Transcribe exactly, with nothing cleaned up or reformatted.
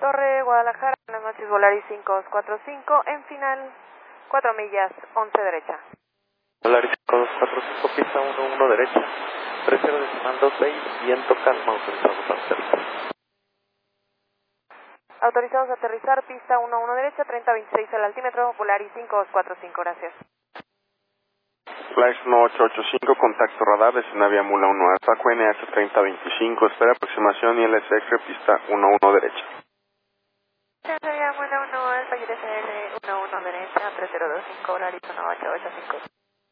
Torre Guadalajara, buenas noches, Volaris cinco dos cuatro cinco, en final, cuatro millas, once derecha. Volaris cinco dos cuatro cinco, pista uno uno derecha, tres cero decimal dos seis, viento calma, autorizados a aterrizar. Autorizados a aterrizar, pista uno uno derecha, treinta veintiséis al altímetro, Volaris cinco dos cuatro cinco, gracias. Flash uno ocho ocho cinco, contacto radar, destino Mula uno Alfa, Q N H treinta veinticinco, espera aproximación I L S X, pista uno uno derecha. Mula uno Alfa, I L S L uno uno derecha, tres cero dos cinco, Volaris uno ocho ocho cinco.